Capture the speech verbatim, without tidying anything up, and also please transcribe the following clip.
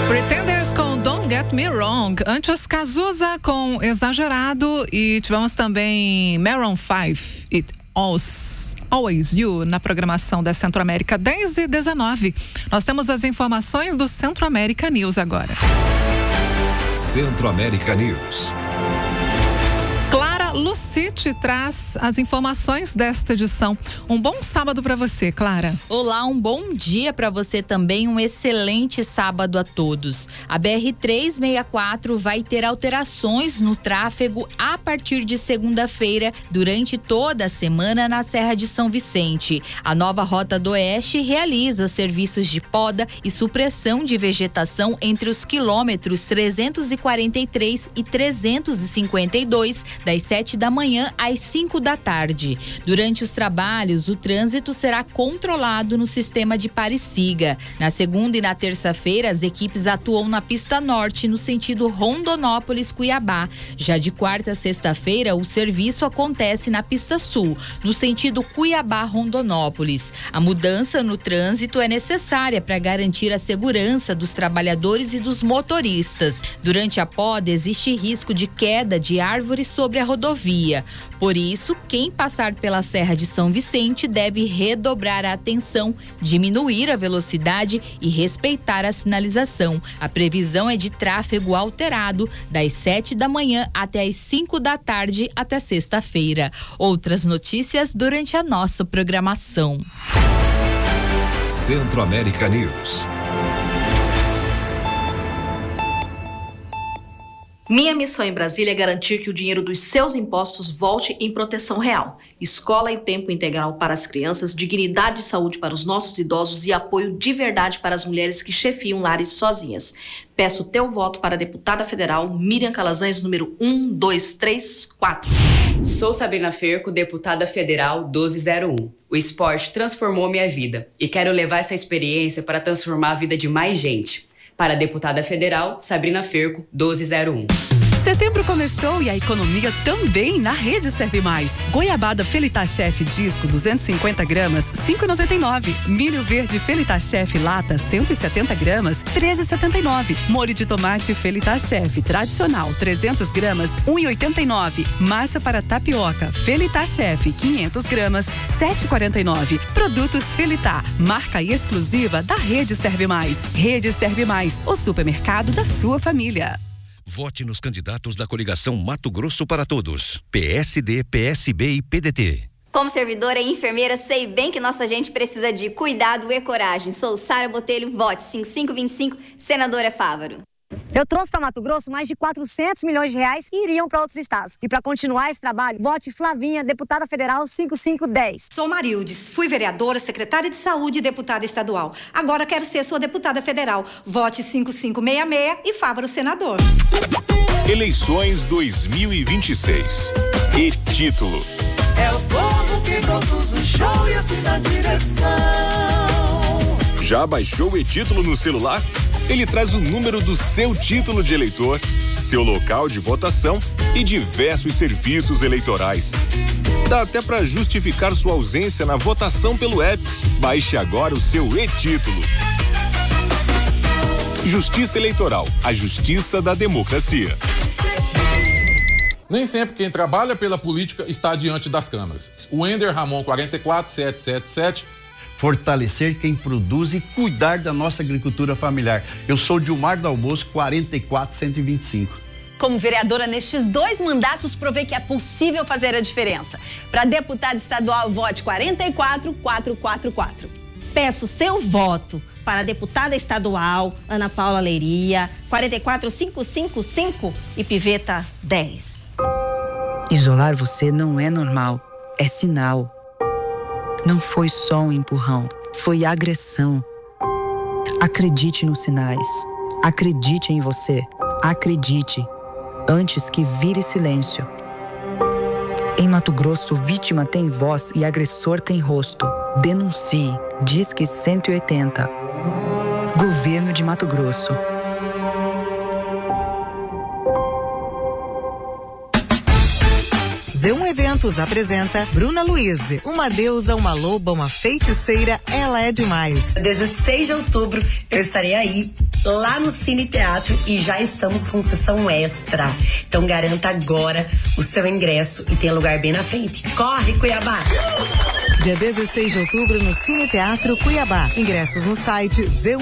Pretenders com Don't Get Me Wrong. Antes, Cazuza com Exagerado. E tivemos também Maroon five e Always, Always You na programação da Centro-América dez e dezenove. Nós temos as informações do Centro-América News agora. Centro-América News. Clara Lucite traz as informações desta edição. Um bom sábado para você, Clara. Olá, um bom dia para você também, um excelente sábado a todos. A B R trezentos e sessenta e quatro vai ter alterações no tráfego a partir de segunda-feira, durante toda a semana na Serra de São Vicente. A nova Rota do Oeste realiza serviços de poda e supressão de vegetação entre os quilômetros trezentos e quarenta e três e trezentos e cinquenta e dois, das sete da manhã às cinco da tarde. Durante os trabalhos, o trânsito será controlado no sistema de pare-siga. Na segunda e na terça-feira, as equipes atuam na pista norte, no sentido Rondonópolis-Cuiabá. Já de quarta a sexta-feira, o serviço acontece na pista sul, no sentido Cuiabá-Rondonópolis. A mudança no trânsito é necessária para garantir a segurança dos trabalhadores e dos motoristas. Durante a poda, existe risco de queda de árvores sobre a rodovia. Por isso, quem passar pela Serra de São Vicente deve redobrar a atenção, diminuir a velocidade e respeitar a sinalização. A previsão é de tráfego alterado das sete da manhã até as cinco da tarde até sexta-feira. Outras notícias durante a nossa programação. Centro-América News. Minha missão em Brasília é garantir que o dinheiro dos seus impostos volte em proteção real. Escola e tempo integral para as crianças, dignidade e saúde para os nossos idosos e apoio de verdade para as mulheres que chefiam lares sozinhas. Peço teu voto para a deputada federal Miriam Calazans, número um dois três quatro. Sou Sabrina Ferco, deputada federal doze zero um. O esporte transformou minha vida e quero levar essa experiência para transformar a vida de mais gente. Para a deputada federal, Sabrina Ferco, doze zero um. Setembro começou e a economia também na Rede Serve Mais. Goiabada Felita Chef Disco duzentos e cinquenta gramas, cinco reais e noventa e nove centavos. Milho verde Felita Chef Lata cento e setenta gramas, treze reais e setenta e nove centavos. Molho de tomate Felita Chef Tradicional trezentas gramas, um real e oitenta e nove centavos. Massa para tapioca Felita Chef quinhentas gramas, sete reais e quarenta e nove centavos. Produtos Felita, marca exclusiva da Rede Serve Mais. Rede Serve Mais, o supermercado da sua família. Vote nos candidatos da coligação Mato Grosso para Todos. P S D, P S B e P D T. Como servidora e enfermeira, sei bem que nossa gente precisa de cuidado e coragem. Sou Sara Botelho, vote cinco cinco dois cinco, senadora Fávaro. Eu trouxe para Mato Grosso mais de quatrocentos milhões de reais que iriam para outros estados. E para continuar esse trabalho, vote Flavinha, deputada federal cinco cinco um zero. Sou Marildes, fui vereadora, secretária de saúde e deputada estadual. Agora quero ser sua deputada federal. Vote cinco cinco seis seis e Fávaro senador. Eleições dois mil e vinte e seis. E título: é o povo que produz o show e assim dá direção. Já baixou o e-título no celular? Ele traz o número do seu título de eleitor, seu local de votação e diversos serviços eleitorais. Dá até para justificar sua ausência na votação pelo app. Baixe agora o seu e-título. Justiça Eleitoral, a justiça da democracia. Nem sempre quem trabalha pela política está diante das câmeras. O Ender Ramon quatro quatro sete sete sete. Fortalecer quem produz e cuidar da nossa agricultura familiar. Eu sou Dilmar do Almoço, quarenta e quatro cento e vinte e cinco. Como vereadora nestes dois mandatos, provei que é possível fazer a diferença. Para deputada estadual, vote quarenta e quatro quatrocentos e quarenta e quatro. Peço seu voto para a deputada estadual Ana Paula Leiria, quarenta e quatro quinhentos e cinquenta e cinco e Piveta dez. Isolar você não é normal, é sinal. Não foi só um empurrão, foi agressão. Acredite nos sinais. Acredite em você. Acredite, antes que vire silêncio. Em Mato Grosso, vítima tem voz e agressor tem rosto. Denuncie. Disque cento e oitenta. Governo de Mato Grosso. Z um Eventos apresenta Bruna Luiz, uma deusa, uma loba, uma feiticeira, ela é demais. dezesseis de outubro eu estarei aí, lá no Cine Teatro, e já estamos com sessão extra. Então garanta agora o seu ingresso e tem lugar bem na frente. Corre, Cuiabá! Dia dezesseis de outubro no Cine Teatro Cuiabá. Ingressos no site Z um